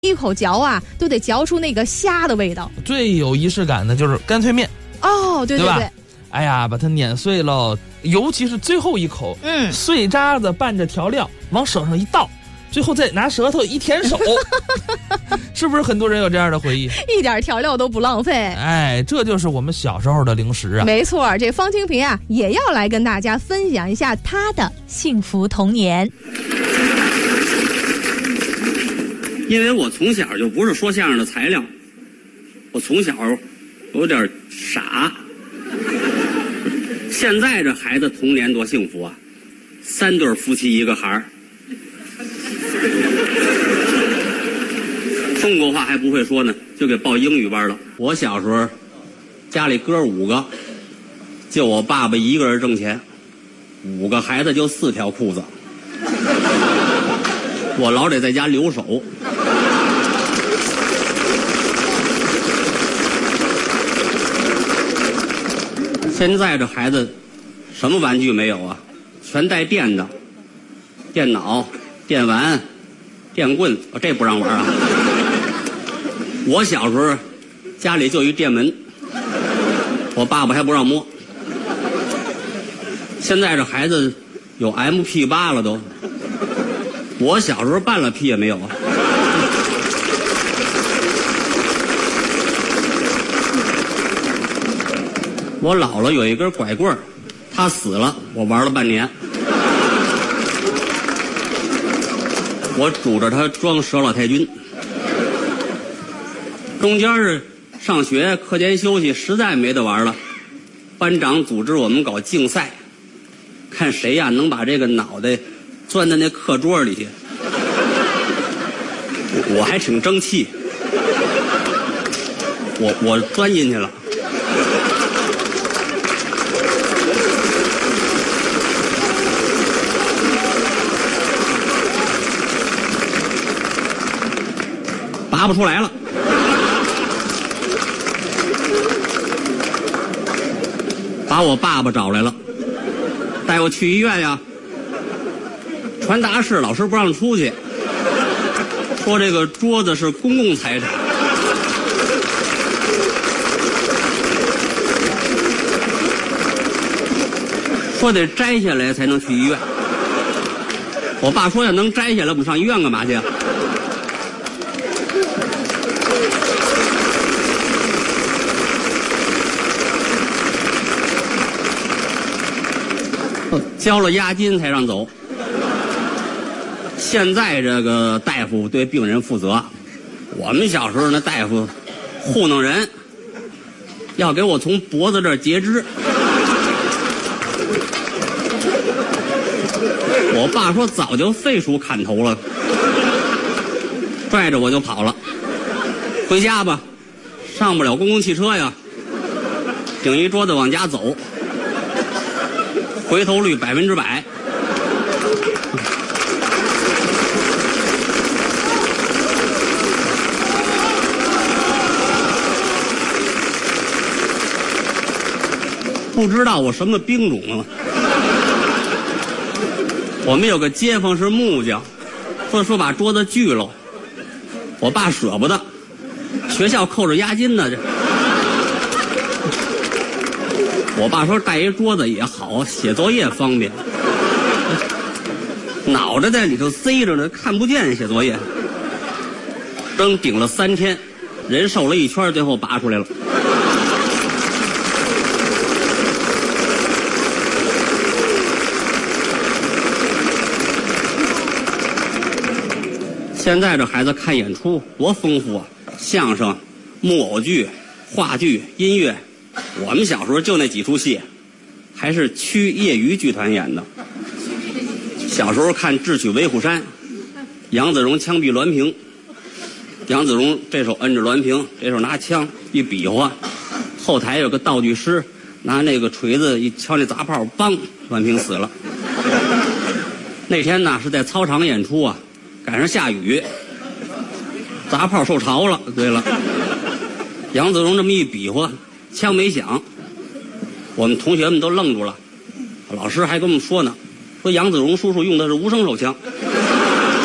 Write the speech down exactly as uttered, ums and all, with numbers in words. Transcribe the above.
一口嚼啊，都得嚼出那个虾的味道。 最有仪式感的就是干脆面。 哦，对对 对, 对吧？ 哎呀，把它碾碎了，尤其是最后一口， 嗯， 碎渣子拌着调料往手上一倒，最后再拿舌头一舔手，是不是很多人有这样的回忆？ 一点调料都不浪费。 哎，这就是我们小时候的零食啊。 没错，这方清平啊也要来跟大家分享一下他的幸福童年。 因为我从小就不是说相声的材料，我从小有点傻。现在这孩子童年多幸福啊，三对夫妻一个孩儿，中国话还不会说呢，就给报英语班了。我小时候家里哥五个，就我爸爸一个人挣钱，五个孩子就四条裤子，我老得在家留守。现在这孩子什么玩具没有啊？全带电的，电脑、电玩、电棍，哦，这不让玩啊。我小时候家里就一电门，我爸爸还不让摸。现在这孩子有 M P 八 了都，我小时候半了屁也没有啊。我姥姥有一根拐棍儿，她死了，我玩了半年。我拄着它装佘老太君。中间是上学课间休息，实在没得玩了，班长组织我们搞竞赛，看谁呀能把这个脑袋钻到那课桌里去。我, 我还挺争气，我我钻进去了。拔不出来了，把我爸爸找来了，带我去医院呀。传达室老师不让出去，说这个桌子是公共财产。说得摘下来才能去医院。我爸说要能摘下来，我们上医院干嘛去啊？交了押金才让走。现在这个大夫对病人负责，我们小时候那大夫糊弄人，要给我从脖子这儿截肢。我爸说早就废除砍头了，拽着我就跑了。回家吧，上不了公共汽车呀，顶一桌子往家走。回头率百分之百。不知道我什么兵种啊？我们有个街坊是木匠，说说把桌子锯了，我爸舍不得，学校扣着押金呢这。我爸说带一桌子也好，写作业方便。脑袋在里头塞着呢，看不见写作业。灯顶了三天，人瘦了一圈，最后拔出来了。现在这孩子看演出多丰富啊，相声、木偶剧、话剧、音乐。我们小时候就那几出戏，还是区业余剧团演的。小时候看《智取威虎山》，杨子荣枪毙栾平，杨子荣这手摁着栾平，这手拿枪一比划，后台有个道具师拿那个锤子一敲那砸炮，梆，栾平死了。那天呢是在操场演出啊，赶上下雨，砸炮受潮了。对了，杨子荣这么一比划，枪没响，我们同学们都愣住了。老师还跟我们说呢，说杨子荣叔叔用的是无声手枪。